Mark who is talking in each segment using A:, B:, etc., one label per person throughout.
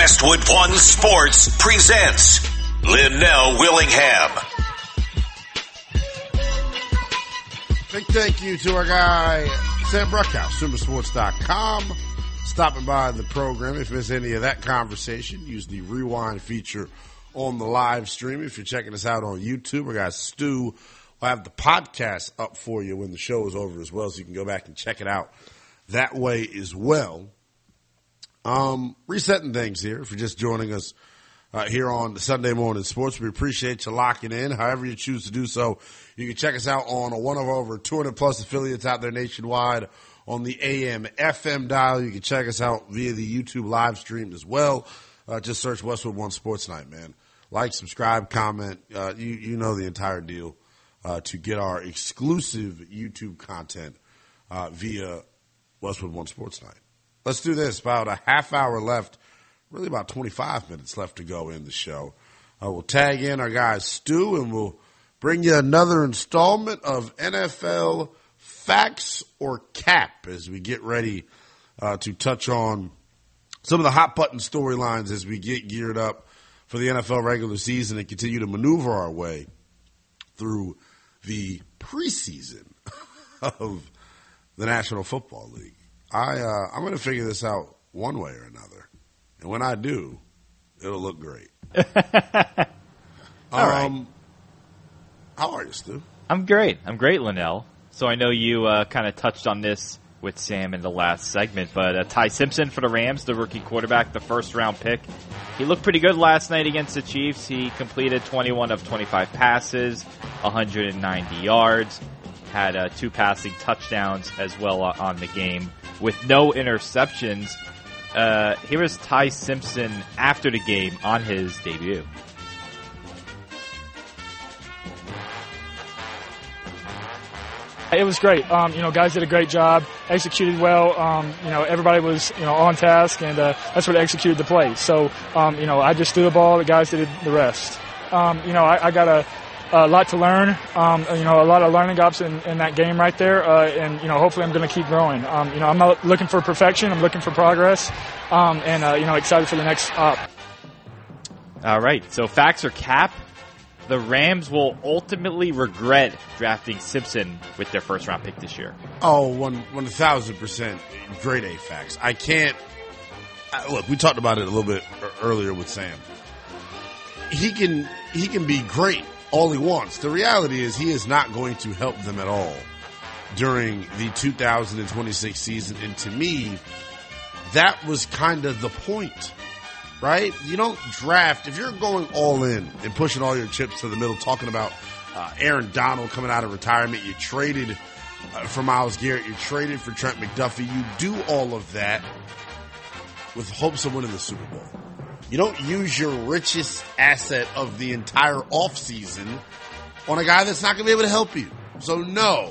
A: Westwood One Sports presents Linnell Willingham.
B: Big thank you to our guy, Sam Bruckhouse, Simbasports.com. Stopping by the program. If you miss any of that conversation, use the rewind feature on the live stream. If you're checking us out on YouTube, our guy Stu will have the podcast up for you when the show is over as well, so you can go back and check it out that way as well. Resetting things here. If you're just joining us here on the Sunday Morning Sports, we appreciate you locking in. However you choose to do so, you can check us out on one of over 200 plus affiliates out there nationwide on the AM FM dial. You can check us out via the YouTube live stream as well. Just search Westwood One Sports Night, man. Like, subscribe, comment. You know the entire deal to get our exclusive YouTube content via Westwood One Sports Night. Let's do this. About a half hour left, really about 25 minutes left to go in the show. We'll tag in our guy Stu, and we'll bring you another installment of NFL Facts or Cap as we get ready to touch on some of the hot button storylines as we get geared up for the NFL regular season and continue to maneuver our way through the preseason of the National Football League. I'm going to figure this out one way or another. And when I do, it'll look great.
C: All right.
B: How are you, Stu?
C: I'm great, Linnell. So I know you kind of touched on this with Sam in the last segment, but Ty Simpson for the Rams, the rookie quarterback, the first-round pick. He looked pretty good last night against the Chiefs. He completed 21 of 25 passes, 190 yards, had 2 passing touchdowns as well on the game with no interceptions. Here is Ty Simpson after the game on his debut.
D: It was great. Guys did a great job, executed well. Everybody was, on task, and that's what executed the play. So, I just threw the ball. The guys did the rest. I got a lot to learn. A lot of learning ups in that game right there. Hopefully I'm going to keep growing. I'm not looking for perfection. I'm looking for progress. Excited for the next up.
C: All right. So facts or cap? The Rams will ultimately regret drafting Simpson with their first-round pick this year.
B: Oh, 1,000% grade A facts. I can't look. We talked about it a little bit earlier with Sam. He can be great all he wants. The reality is he is not going to help them at all during the 2026 season. And to me, that was kind of the point. Right? You don't draft, if you're going all in and pushing all your chips to the middle, talking about Aaron Donald coming out of retirement, you traded for Myles Garrett, you traded for Trent McDuffie, you do all of that with hopes of winning the Super Bowl. You don't use your richest asset of the entire offseason on a guy that's not going to be able to help you. So no,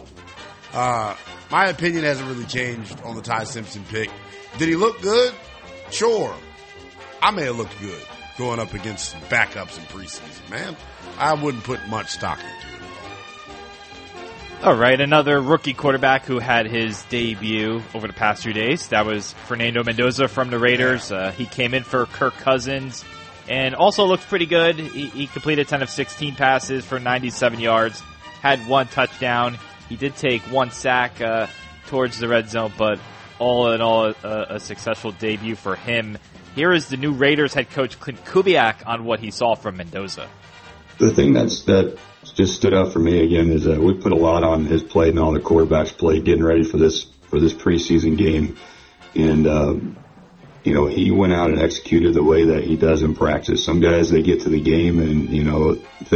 B: my opinion hasn't really changed on the Ty Simpson pick. Did he look good? Sure. I may have looked good going up against some backups in preseason, man. I wouldn't put much stock into it at all.
C: All right, another rookie quarterback who had his debut over the past few days. That was Fernando Mendoza from the Raiders. He came in for Kirk Cousins and also looked pretty good. He completed 10 of 16 passes for 97 yards, had 1 touchdown. He did take 1 sack towards the red zone, but all in all, a successful debut for him. Here is the new Raiders head coach, Clint Kubiak, on what he saw from Mendoza.
E: The thing that just stood out for me again is that we put a lot on his plate and all the quarterbacks' plate getting ready for this preseason game. And, he went out and executed the way that he does in practice. Some guys, they get to the game and,